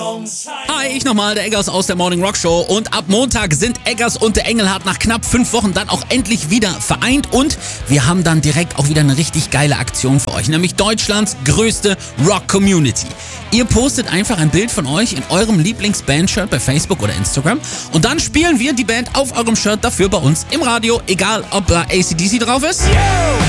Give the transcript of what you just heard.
Hi, ich nochmal, der Eggers aus der Morning Rock Show. Und ab Montag sind Eggers und der Engelhardt nach knapp 5 Wochen dann auch endlich wieder vereint. Und wir haben dann direkt auch wieder eine richtig geile Aktion für euch, nämlich Deutschlands größte Rock-Community. Ihr postet einfach ein Bild von euch in eurem Lieblings-Band-Shirt bei Facebook oder Instagram und dann spielen wir die Band auf eurem Shirt dafür bei uns im Radio, egal ob AC/DC drauf ist